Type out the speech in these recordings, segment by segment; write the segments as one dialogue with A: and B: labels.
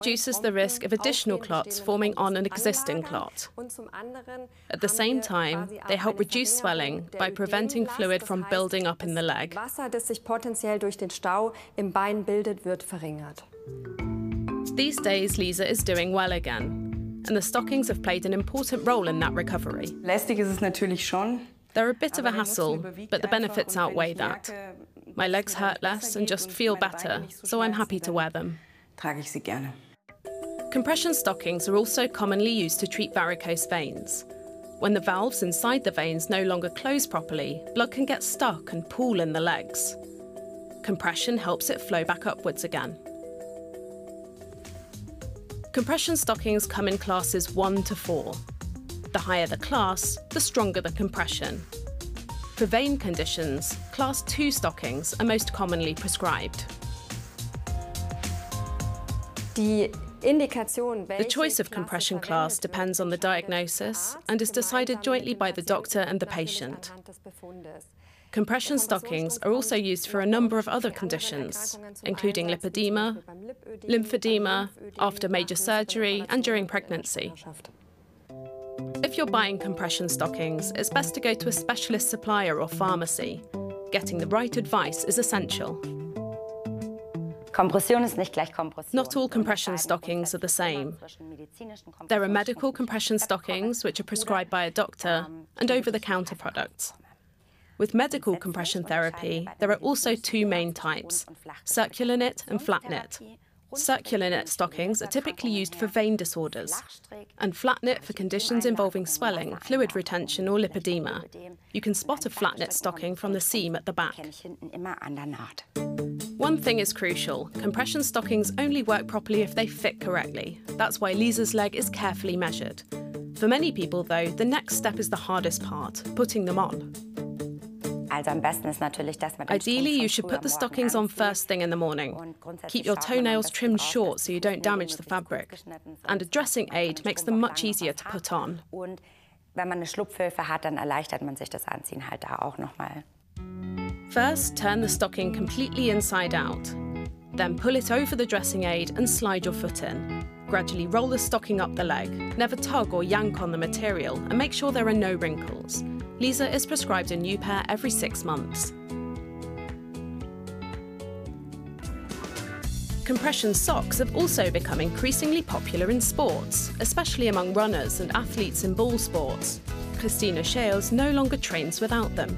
A: reduces the risk of additional clots forming on an existing clot. At the same time, they help reduce swelling by preventing fluid from building up in the leg. These days, Lisa is doing well again, and the stockings have played an important role in that recovery.
B: Lästig ist es natürlich schon.
A: They're a bit of a hassle, but the benefits outweigh that. My legs hurt less and just feel better, so I'm happy to wear them.
B: Trage ich sie gerne.
A: Compression stockings are also commonly used to treat varicose veins. When the valves inside the veins no longer close properly, blood can get stuck and pool in the legs. Compression helps it flow back upwards again. Compression stockings come in classes 1 to 4. The higher the class, the stronger the compression. For vein conditions, Class 2 stockings are most commonly prescribed. The choice of compression class depends on the diagnosis and is decided jointly by the doctor and the patient. Compression stockings are also used for a number of other conditions, including lipedema, lymphedema, after major surgery and during pregnancy. If you're buying compression stockings, it's best to go to a specialist supplier or pharmacy. Getting the right advice is essential. Not all compression stockings are the same. There are medical compression stockings, which are prescribed by a doctor, and over-the-counter products. With medical compression therapy, there are also two main types, circular knit and flat knit. Circular knit stockings are typically used for vein disorders, and flat knit for conditions involving swelling, fluid retention or lipedema. You can spot a flat knit stocking from the seam at the back. One thing is crucial, compression stockings only work properly if they fit correctly. That's why Lisa's leg is carefully measured. For many people though, the next step is the hardest part, putting them on. Ideally, you should put the stockings on first thing in the morning. Keep your toenails trimmed short so you don't damage the fabric. And a dressing aid makes them much easier to put on. First, turn the stocking completely inside out. Then pull it over the dressing aid and slide your foot in. Gradually roll the stocking up the leg. Never tug or yank on the material and make sure there are no wrinkles. Lisa is prescribed a new pair every 6 months. Compression socks have also become increasingly popular in sports, especially among runners and athletes in ball sports. Christina Schales no longer trains without them.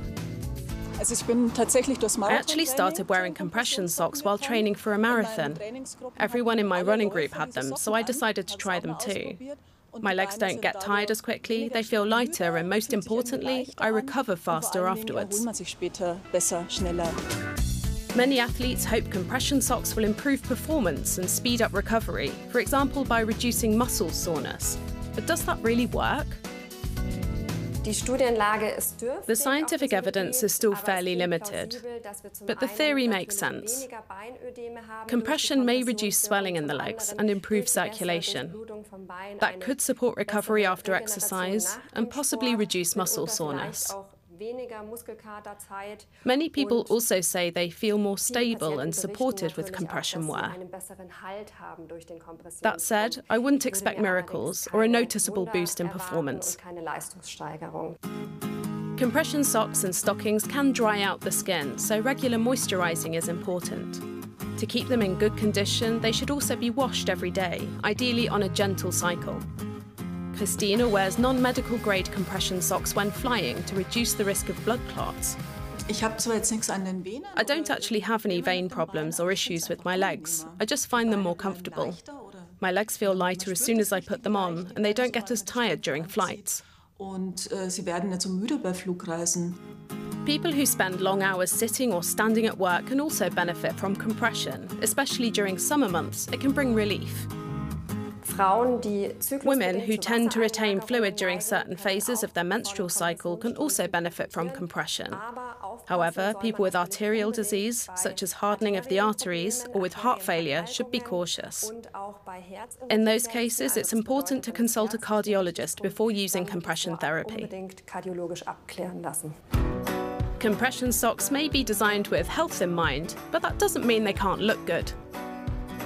A: I actually started wearing compression socks while training for a marathon. Everyone in my running group had them, so I decided to try them too. My legs don't get tired as quickly, they feel lighter, and most importantly, I recover faster afterwards. Many athletes hope compression socks will improve performance and speed up recovery, for example by reducing muscle soreness. But does that really work? The scientific evidence is still fairly limited, but the theory makes sense. Compression may reduce swelling in the legs and improve circulation. That could support recovery after exercise and possibly reduce muscle soreness. Many people also say they feel more stable and supported with compression wear. That said, I wouldn't expect miracles or a noticeable boost in performance. Compression socks and stockings can dry out the skin, so regular moisturizing is important. To keep them in good condition, they should also be washed every day, ideally on a gentle cycle. Christina wears non-medical grade compression socks when flying to reduce the risk of blood clots. I don't actually have any vein problems or issues with my legs. I just find them more comfortable. My legs feel lighter as soon as I put them on, and they don't get as tired during flights. People who spend long hours sitting or standing at work can also benefit from compression, especially during summer months. It can bring relief. Women who tend to retain fluid during certain phases of their menstrual cycle can also benefit from compression. However, people with arterial disease, such as hardening of the arteries, or with heart failure, should be cautious. In those cases, it's important to consult a cardiologist before using compression therapy. Compression socks may be designed with health in mind, but that doesn't mean they can't look good.